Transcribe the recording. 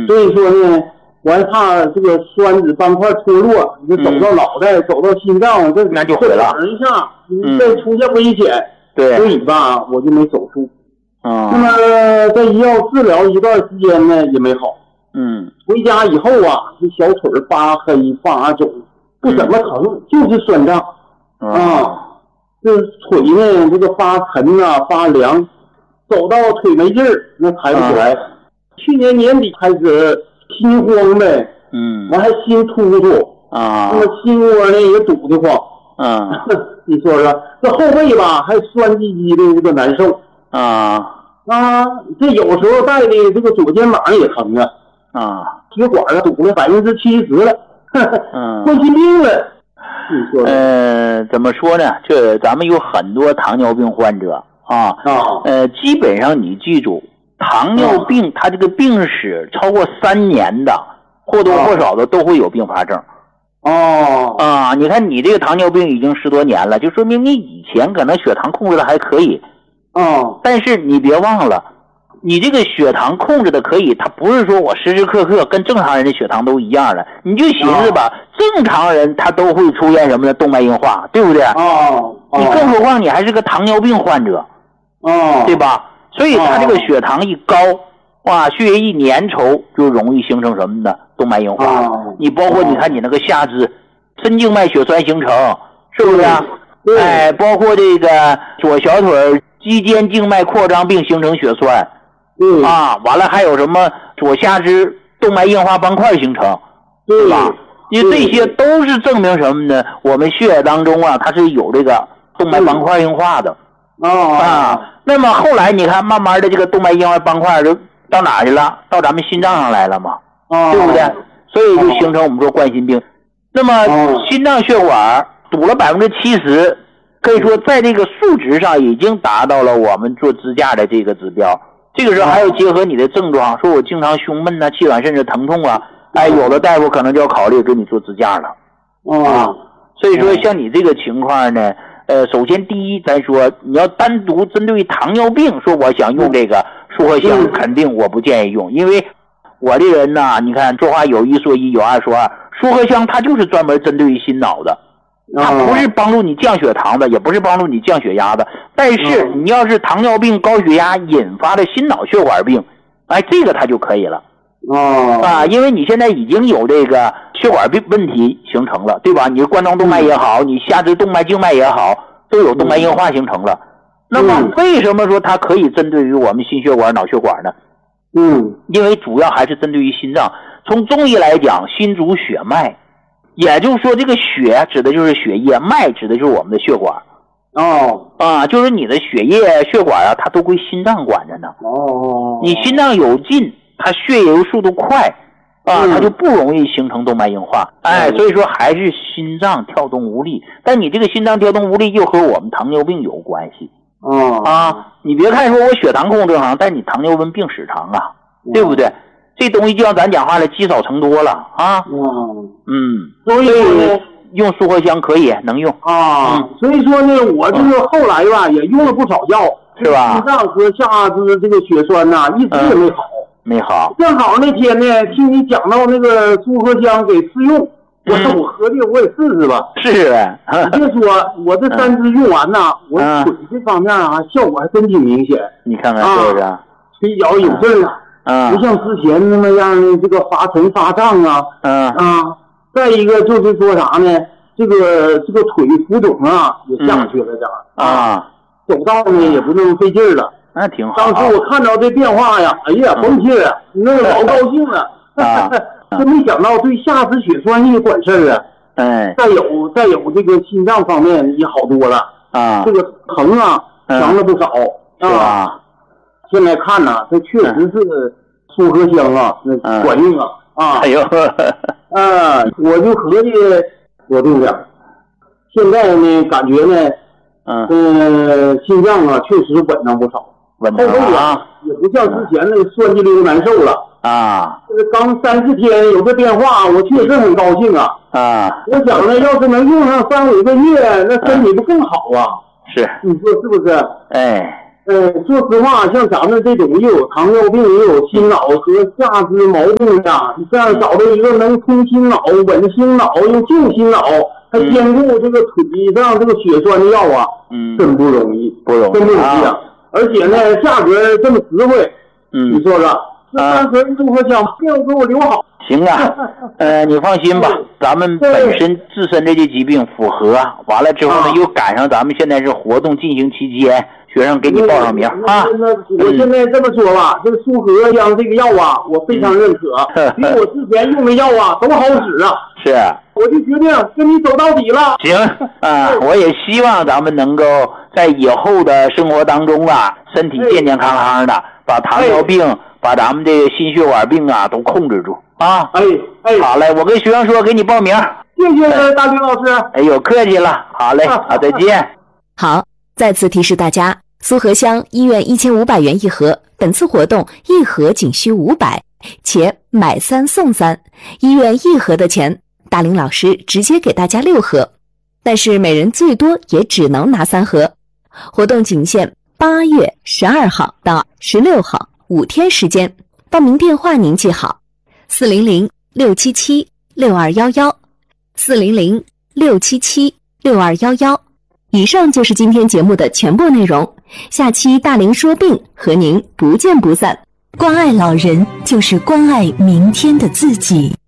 所以说呢，我还怕这个栓子斑块脱落，就走到脑袋，走到心脏，这那就毁了。 等一下，再出现危险。 对， 所以吧，我就没手术。 那么在医药治疗一段时间呢，也没好。回家以后啊，这小腿发黑发肿，不怎么疼，就是酸胀。这腿呢，这个发沉啊，发凉，走到腿没劲儿，那抬不起来。去年年底开始心慌呗，完还心突突那么心窝呢也堵得慌。你说说，这后背吧还酸唧唧的，这个难受。这有时候带的这个左肩膀也疼血管堵了70%了，冠心病了。 怎么说呢？这咱们有很多糖尿病患者基本上你记住，糖尿病它这个病史超过3年的，或多或少的都会有并发症。你看你这个糖尿病已经10多年了，就说明你以前可能血糖控制的还可以。但是你别忘了，你这个血糖控制的可以，它不是说我时时刻刻跟正常人的血糖都一样的。你就寻思吧，正常人他都会出现什么呢？动脉硬化，对不对？你更何况你还是个糖尿病患者，对吧？所以他这个血糖一高，血液一粘稠，就容易形成什么呢？动脉硬化。你包括你看你那个下肢深静脉血栓形成，是不是？包括这个左小腿肌间静脉扩张并形成血栓。完了还有什么左下肢动脉硬化斑块形成，对吧？因为这些都是证明什么呢？我们血液当中它是有这个动脉斑块硬化的。那么后来你看慢慢的这个动脉硬化斑块就到哪去了？到咱们心脏上来了嘛，对不对？所以就形成我们说冠心病。那么心脏血管堵了70%，可以说在这个数值上已经达到了我们做支架的这个指标。这个时候还要结合你的症状，说我经常胸闷气管甚至疼痛有的大夫可能就要考虑给你做支架了。所以说像你这个情况呢，首先第一，咱说你要单独针对糖尿病说我想用这个舒和香，肯定我不建议用，因为我这人呢，你看说话有一说一，有二说二，舒和香它就是专门针对于心脑的。它不是帮助你降血糖的，也不是帮助你降血压的。但是你要是糖尿病高血压引发的心脑血管病，这个它就可以了。因为你现在已经有这个血管病问题形成了，对吧？你冠状动脉也好，你下肢动脉静脉也好，都有动脉硬化形成了。那么为什么说它可以针对于我们心血管脑血管呢？因为主要还是针对于心脏。从中医来讲，心主血脉，也就是说这个血指的就是血液，脉指的就是我们的血管。就是你的血液血管它都归心脏管着呢。你心脏有劲，它血液流速度快它就不容易形成动脉硬化。所以说还是心脏跳动无力，但你这个心脏跳动无力又和我们糖尿病有关系。你别看说我血糖控制好，但你糖尿病病史长对不对？这东西就像咱讲话了，积少成多了所以用舒和香可以能用所以说呢，我这个后来吧也用了不少药， 是吧？ 心脏和下肢这个血栓一直也没好。正好那天呢，听你讲到那个舒和香给试用，我合计我也试试吧。 是呗。 别说我这3支用完我腿这方面效果还真挺明显。 你看看是不是？ 腿脚有劲了。不像之前那么样的这个发沉发胀再一个就是说啥呢，这个腿浮肿也下去了点走道呢也不那么费劲了， 那挺好。 当时我看到这变化呀，哎呀甭提了，那老高兴了真没想到对下肢血栓也管事再有这个心脏方面也好多了这个疼强了不少是吧？ 现在看这确实是舒和香那管用我就合计我这样，现在呢感觉呢心脏确实稳当不少，后背也不像之前那酸叽溜难受了这个刚3-4天有这变化，我确实很高兴我想呢，要是能用上3-5个月，那身体不更好是， 你说是不是？ 说实话，像咱们这种又有糖尿病也有心脑和下肢毛病的，你这样找到一个能通心脑、稳心脑又救心脑，还兼顾这个腿上这个血栓的药啊，真不容易，真不容易啊！而且呢，价格这么实惠，你说说，这30如何讲？病给我留好。 行啊，你放心吧，咱们本身自身这些疾病符合，完了之后呢，又赶上咱们现在是活动进行期间，学生给你报上名啊。 我现在这么说吧，这个舒和香这个药啊，我非常认可，比我之前用的药啊都好使啊。 是， 我就决定跟你走到底了。 行啊，我也希望咱们能够在以后的生活当中啊，身体健健康康的，把糖尿病、把咱们这个心血管病啊都控制住啊。好嘞，我跟学生说给你报名。 谢谢大军老师。 哎呦，客气了。好嘞，好，再见。 好，再次提示大家，苏和香医院1500元一盒，本次活动一盒仅需500，且买3送3，医院一盒的钱，大林老师直接给大家6盒，但是每人最多也只能拿3盒。活动仅限8月12号到16号5天时间，报名电话您记好：400-677-6211 400-677-6211。以上就是今天节目的全部内容，下期大林说病和您不见不散。 关爱老人就是关爱明天的自己。